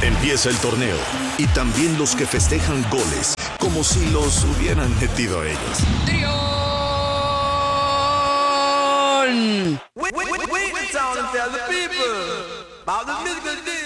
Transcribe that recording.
Empieza el torneo y también los que festejan goles como si los hubieran metido ellos. Wait, town and tell the people about the musical deal.